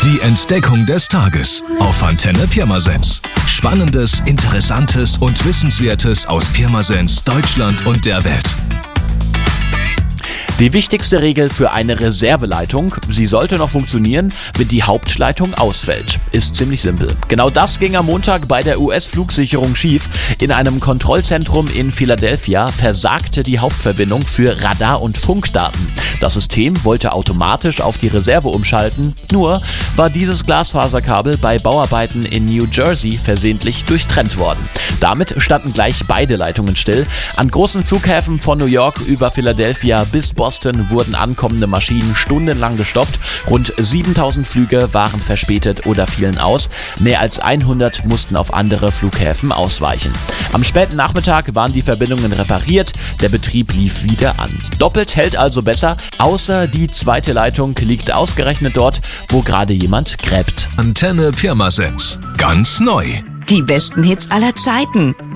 Die Entdeckung des Tages auf Antenne Pirmasens. Spannendes, Interessantes und Wissenswertes aus Pirmasens, Deutschland und der Welt. Die wichtigste Regel für eine Reserveleitung: sie sollte noch funktionieren, wenn die Hauptleitung ausfällt. Ist ziemlich simpel. Genau das ging am Montag bei der US-Flugsicherung schief. In einem Kontrollzentrum in Philadelphia versagte die Hauptverbindung für Radar- und Funkdaten. Das System wollte automatisch auf die Reserve umschalten, nur war dieses Glasfaserkabel bei Bauarbeiten in New Jersey versehentlich durchtrennt worden. Damit standen gleich beide Leitungen still. An großen Flughäfen von New York über Philadelphia bis Boston wurden ankommende Maschinen stundenlang gestoppt. Rund 7000 Flüge waren verspätet oder fielen aus. Mehr als 100 mussten auf andere Flughäfen ausweichen. Am späten Nachmittag waren die Verbindungen repariert. Der Betrieb lief wieder an. Doppelt hält also besser, außer die zweite Leitung liegt ausgerechnet dort, wo gerade jemand gräbt. Antenne Pirmasens. Ganz neu. Die besten Hits aller Zeiten.